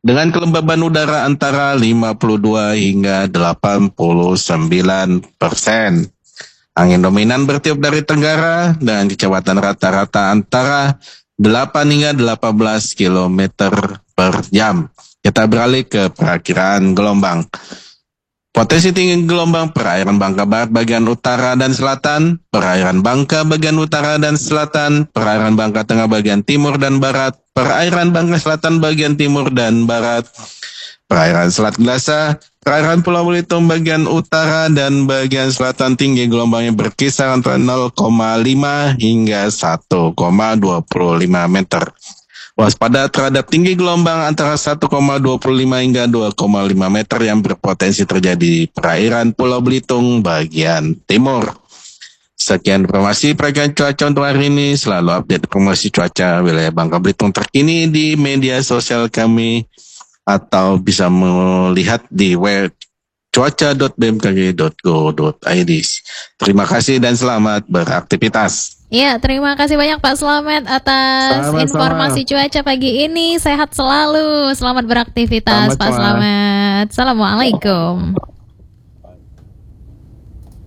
dengan kelembaban udara antara 52 hingga 89%. Angin dominan bertiup dari tenggara dengan kecepatan rata-rata antara 8 hingga 18 km per jam. Kita beralih ke perakiraan gelombang. Potensi tinggi gelombang perairan Bangka Barat bagian utara dan selatan, perairan Bangka bagian utara dan selatan, perairan Bangka Tengah bagian timur dan barat, perairan Bangka Selatan bagian timur dan barat, perairan Selat Gelasa, perairan Pulau Belitung bagian utara dan bagian selatan tinggi gelombangnya berkisar antara 0,5 hingga 1,25 meter. Waspada terhadap tinggi gelombang antara 1,25 hingga 2,5 meter yang berpotensi terjadi di perairan Pulau Belitung bagian timur. Sekian informasi perakian cuaca untuk hari ini. Selalu update informasi cuaca wilayah Bangka Belitung terkini di media sosial kami atau bisa melihat di web cuaca.bmkg.go.id. Terima kasih dan selamat beraktivitas. Ya, terima kasih banyak Pak Slamet atas informasi cuaca pagi ini. Sehat selalu. Selamat beraktivitas Pak Slamet. Assalamualaikum.